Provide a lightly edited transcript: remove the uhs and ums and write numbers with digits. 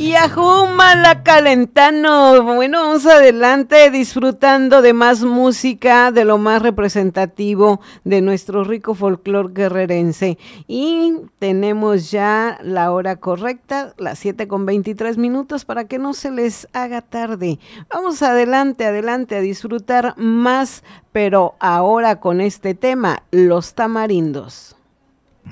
Yahumala Calentano. Bueno, vamos adelante disfrutando de más música, de lo más representativo de nuestro rico folclor guerrerense. Y tenemos ya la hora correcta, las 7:23 para que no se les haga tarde. Vamos adelante, adelante a disfrutar más, pero ahora con este tema, los tamarindos.